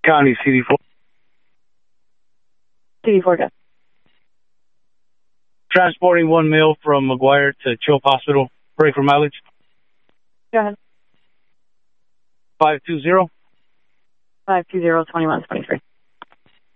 County CD4. CD4, go. Transporting one male from McGuire to Chope Hospital. Break for mileage. Go ahead. 520. 520-2123.